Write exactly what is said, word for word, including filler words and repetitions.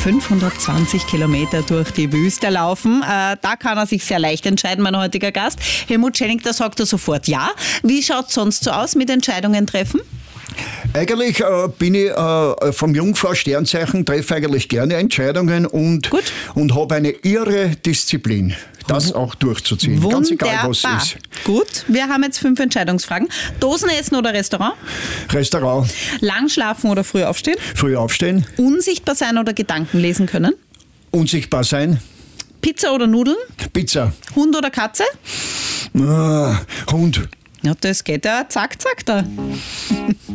fünfhundertzwanzig Kilometer durch die Wüste laufen. Äh, da kann er sich sehr leicht entscheiden, mein heutiger Gast. Helmut Schenning, da sagt er sofort ja. Wie schaut es sonst so aus mit Entscheidungen treffen? Eigentlich äh, bin ich äh, vom Jungfrau-Sternzeichen, treffe eigentlich gerne Entscheidungen und, und habe eine irre Disziplin, das auch durchzuziehen. Wunderbar. Ganz egal, was es ist. Gut, wir haben jetzt fünf Entscheidungsfragen. Dosenessen oder Restaurant? Restaurant. Lang schlafen oder früh aufstehen? Früh aufstehen. Unsichtbar sein oder Gedanken lesen können? Unsichtbar sein. Pizza oder Nudeln? Pizza. Hund oder Katze? Ah, Hund. Ja, das geht ja zack, zack da.